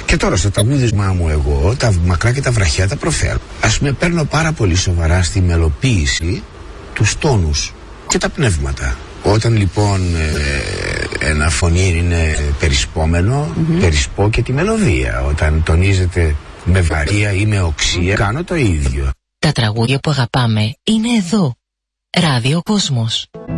Και τώρα στο τραγούδισμά μου εγώ τα μακρά και τα βραχιά τα προφέρω. Ας πούμε παίρνω πάρα πολύ σοβαρά στη μελοποίηση τους τόνους και τα πνεύματα. Όταν λοιπόν ένα φωνή είναι περισπόμενο, περισπώ και τη μελωδία. Όταν τονίζεται με βαρία ή με οξία, κάνω το ίδιο. Τα τραγούδια που αγαπάμε είναι εδώ. Ράδιο Κόσμος.